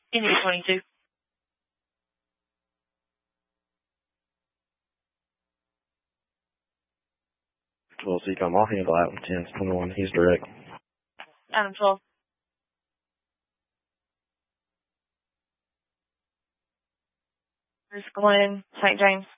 Indy 22. 12 Seacom, I'll handle that one. 10-21, he's direct. Adam 12. Here's Glenn, St. James.